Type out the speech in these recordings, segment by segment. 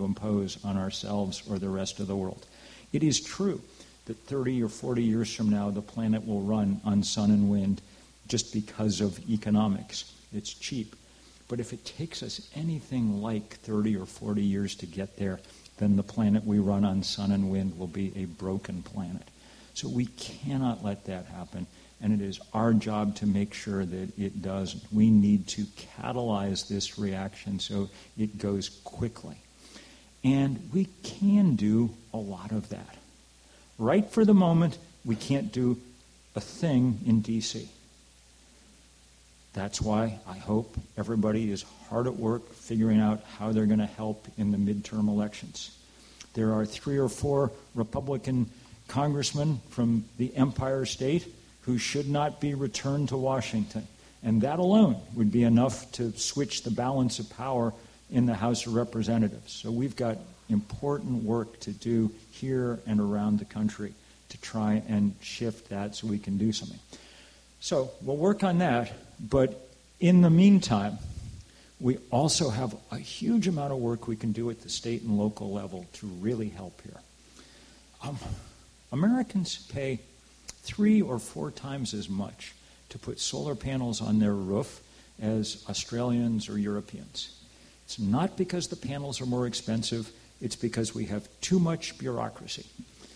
impose on ourselves or the rest of the world. It is true that 30 or 40 years from now, the planet will run on sun and wind just because of economics. It's cheap. But if it takes us anything like 30 or 40 years to get there, then the planet we run on sun and wind will be a broken planet. So we cannot let that happen, and it is our job to make sure that it doesn't. We need to catalyze this reaction so it goes quickly. And we can do a lot of that. Right for the moment, we can't do a thing in D.C. That's why I hope everybody is hard at work figuring out how they're going to help in the midterm elections. There are 3 or 4 Republican congressmen from the Empire State who should not be returned to Washington. And that alone would be enough to switch the balance of power in the House of Representatives. So we've got important work to do here and around the country to try and shift that so we can do something. So we'll work on that, but in the meantime, we also have a huge amount of work we can do at the state and local level to really help here. Americans pay 3 or 4 times as much to put solar panels on their roof as Australians or Europeans. It's not because the panels are more expensive, it's because we have too much bureaucracy.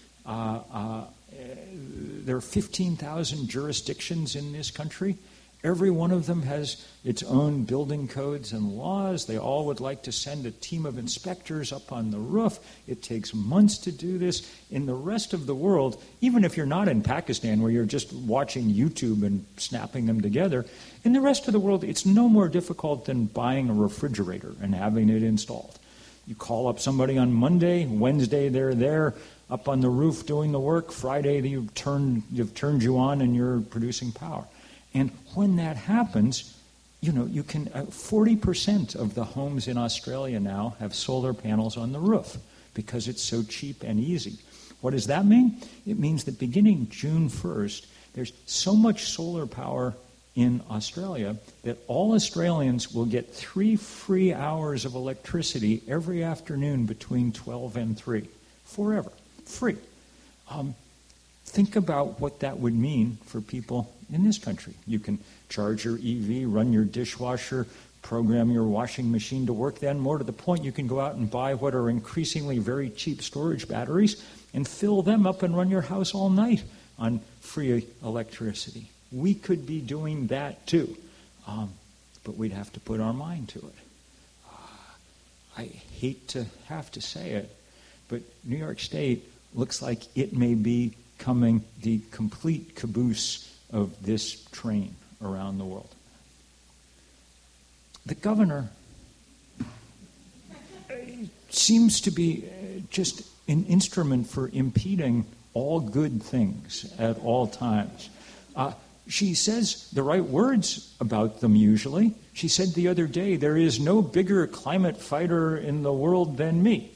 There are 15,000 jurisdictions in this country. Every one of them has its own building codes and laws. They all would like to send a team of inspectors up on the roof. It takes months to do this. In the rest of the world, even if you're not in Pakistan where you're just watching YouTube and snapping them together, in the rest of the world, it's no more difficult than buying a refrigerator and having it installed. You call up somebody on Monday, Wednesday they're there up on the roof doing the work, Friday you've turned you on and you're producing power. And when that happens, you can 40% of the homes in Australia now have solar panels on the roof because it's so cheap and easy. What does that mean? It means that beginning June 1st, there's so much solar power in Australia that all Australians will get 3 free hours of electricity every afternoon between 12 and 3. Forever. Free. Think about what that would mean for people in this country. You can charge your EV, run your dishwasher, program your washing machine to work. Then, more to the point, you can go out and buy what are increasingly very cheap storage batteries and fill them up and run your house all night on free electricity. We could be doing that too, but we'd have to put our mind to it. I hate to have to say it, but New York State looks like it may be becoming the complete caboose of this train around the world. The governor seems to be just an instrument for impeding all good things at all times. She says the right words about them usually. She said the other day, there is no bigger climate fighter in the world than me,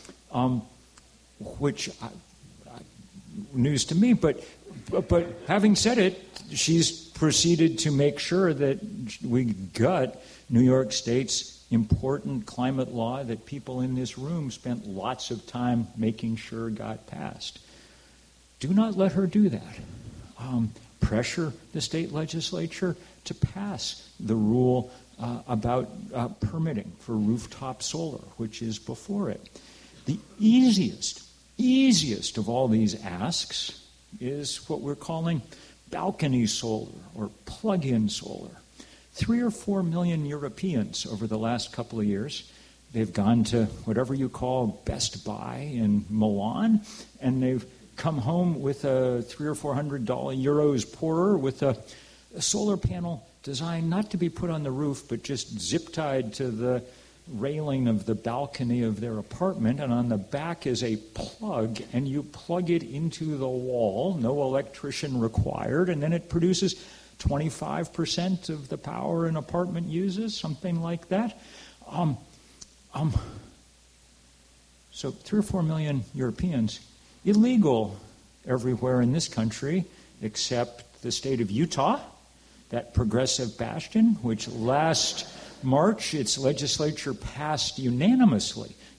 which news to me, but having said it, she's proceeded to make sure that we got New York State's important climate law that people in this room spent lots of time making sure got passed. Do not let her do that. Pressure the state legislature to pass the rule about permitting for rooftop solar, which is before it. The easiest of all these asks is what we're calling balcony solar or plug-in solar. 3 or 4 million Europeans over the last couple of years, they've gone to whatever you call Best Buy in Milan, and they've come home with a $300 or $400 pourer with a solar panel designed not to be put on the roof, but just zip-tied to the railing of the balcony of their apartment, and on the back is a plug, and you plug it into the wall, no electrician required, and then it produces 25% of the power an apartment uses, something like that. So 3 or 4 million Europeans, illegal everywhere in this country except the state of Utah, that progressive bastion, which last March, its legislature passed unanimously